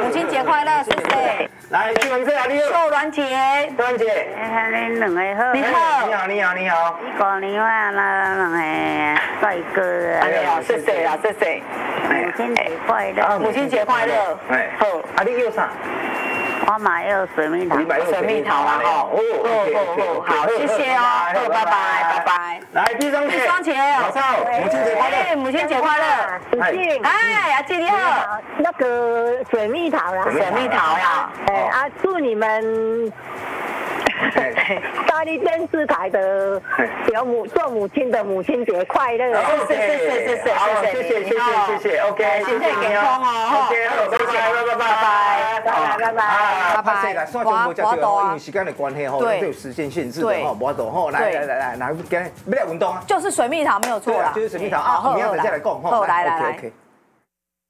母亲节快乐，谢谢。 来，去门这啊，你好。 秀鸾姐， 鸾姐。 恁两个好。 你好。 你好。 过年啊，那两个帅哥啊。 哎呀，谢谢啦，谢谢。 母亲节快乐。 母亲节快乐。 哎，好。啊，你要啥？ 我买要水蜜桃。 水蜜桃啦，哈。哦，好，谢谢哦，拜拜。 来，碧双姐。早上好，母亲节快乐。 母亲节快乐。哎，阿姐你好。 那个水蜜桃啦。 水蜜桃呀。 祝你们大力电视台的做母亲的母亲节快乐！ 谢谢 ，OK， 身体健康哦 ，OK， 好，拜拜。来，算全部交对哦，因为时间的关系吼，这有时间限制的吼，无多吼，来，今天要来运动啊， 就是水蜜桃没有错啦， 就是水蜜桃啊，明天再来讲吼， 来。